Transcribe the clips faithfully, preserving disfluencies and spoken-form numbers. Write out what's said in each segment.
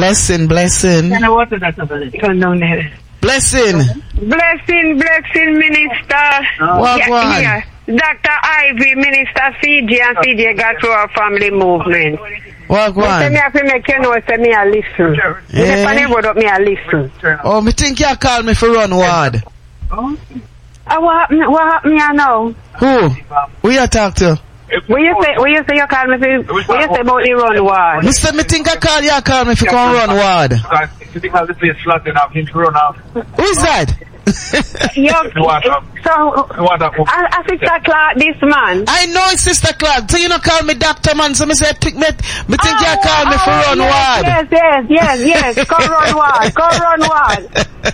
Blessing, blessing. Blessing. Blessing, blessing, minister. What yeah, one? yeah. Doctor Ivy, Minister C J, and C J got through our family movement. What one? Say me have to make you know, say me a listen. Yeah. If I never up me a listen. Oh, me think you call me for run ward. Oh, uh, what happened? What happened here now? Who? Who you talk to? What you say? What you say? You call me for? What you say about the run ward? Mister, me think I call you call me for come run ward. Who is that? Yo, so, I, I Sister Clark, this man. I know it's Sister Clark. So you don't call me doctor, man. So me say, pick me. Me think oh, you call me oh, for run yes, ward. Yes, yes, yes, yes. Come run ward. Come run ward.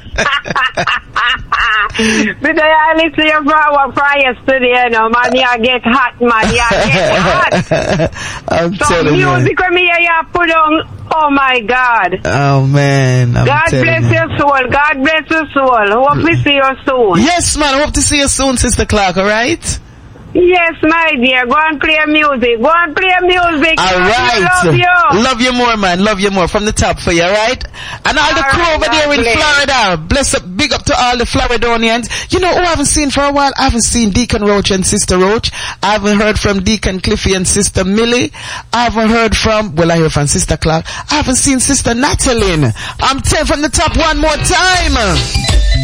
Because I listen to your power from yesterday, you know, man. You get hot, man. You get hot. I'm so telling you. music when me hear you put on. Oh my God. Oh man. I'm God bless you. your soul. God bless your soul. Hope we see you soon. Yes, man. Hope to see you soon, Sister Clark. All right. Yes, my dear. Go and play music. Go and play music. All right. Love you. Love you more, man. Love you more. From the top for you, all right? And all, all the crew right, over there in bless. Florida. Bless up. Big up to all the Floridonians. You know who I haven't seen for a while? I haven't seen Deacon Roach and Sister Roach. I haven't heard from Deacon Cliffy and Sister Millie. I haven't heard from, well, I heard from Sister Clark. I haven't seen Sister Natalie. I'm ten from the top one more time.